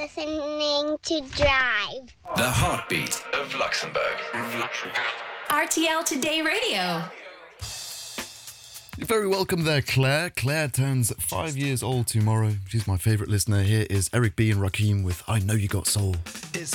Listening to Drive. The heartbeat of Luxembourg. RTL Today Radio. You're very welcome there, Claire. Claire turns 5 years old tomorrow. She's my favourite listener. Here is Eric B. and Rakim with I Know You Got Soul.